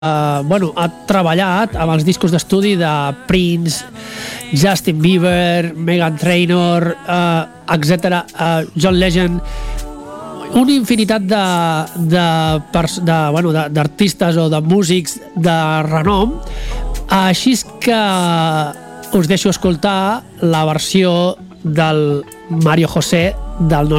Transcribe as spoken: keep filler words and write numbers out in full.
Uh, bueno, ha treballat amb els discos d'estudi de Prince, Justin Bieber, Meghan Trainor, uh, etcètera, uh, John Legend, una infinitat de, de, de, bueno, d'artistes o de músics de renom. Així que us deixo escoltar la versió del Mario José del nostre